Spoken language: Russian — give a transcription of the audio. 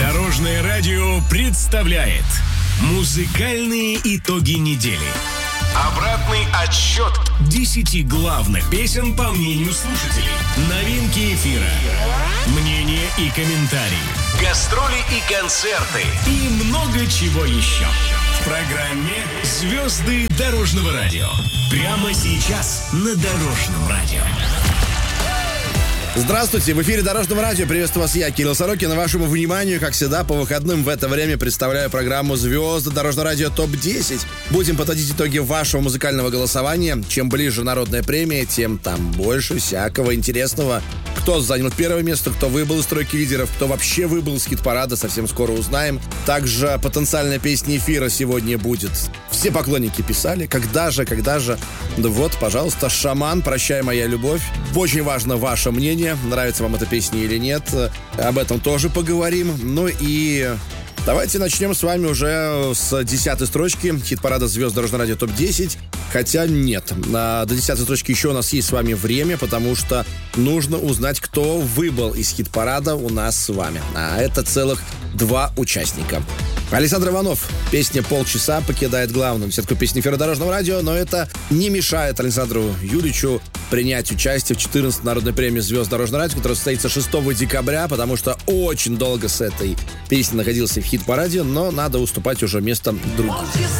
Дорожное радио представляет музыкальные итоги недели. Обратный отсчет 10 главных песен по мнению слушателей. Новинки эфира, мнения и комментарии, гастроли и концерты и много чего еще. В программе «Звезды дорожного радио». Прямо сейчас на Дорожном радио. Здравствуйте, в эфире Дорожного радио. Приветствую вас, я, Кирилл Сорокин. Вашему вниманию, как всегда, по выходным в это время представляю программу «Звезды Дорожного радио ТОП-10». Будем подводить итоги вашего музыкального голосования. Чем ближе народная премия, тем там больше всякого интересного. Кто занял первое место, кто выбыл из тройки лидеров, кто вообще выбыл из хит-парада, совсем скоро узнаем. Также потенциальная песня эфира сегодня будет. Все поклонники писали, когда же. Да вот, пожалуйста, «Шаман», «Прощай, моя любовь». Очень важно ваше мнение. Нравится вам эта песня или нет. Об этом тоже поговорим. Ну и давайте начнем с вами уже с 10-й строчки хит-парада «Звезд Дорожного радио ТОП-10». Хотя нет, до 10-й строчки еще у нас есть с вами время, потому что нужно узнать, кто выбыл из хит-парада у нас с вами. А это целых 2 участника. Александр Иванов, песня «Полчаса» покидает главную десятку песни эфира Дорожного радио, но это не мешает Александру Юрьевичу принять участие в 14-й народной премии «Звезд Дорожного радио», которая состоится 6 декабря, потому что очень долго с этой песней находился в хит-параде, но надо уступать уже место другим.